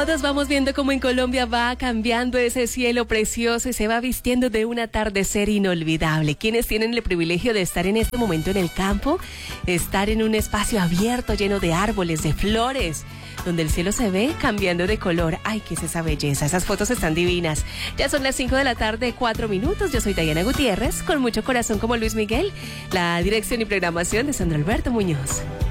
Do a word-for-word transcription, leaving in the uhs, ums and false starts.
Todos vamos viendo cómo en Colombia va cambiando ese cielo precioso y se va vistiendo de un atardecer inolvidable. Quienes tienen el privilegio de estar en este momento en el campo, estar en un espacio abierto lleno de árboles, de flores, donde el cielo se ve cambiando de color. ¡Ay, qué es esa belleza! Esas fotos están divinas. Ya son las cinco de la tarde, cuatro minutos. Yo soy Diana Gutiérrez, con mucho corazón como Luis Miguel. La dirección y programación de Sandro Alberto Muñoz.